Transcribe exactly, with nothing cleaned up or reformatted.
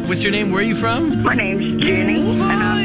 What's your name? Where are you from? My name's Jenny, and I'm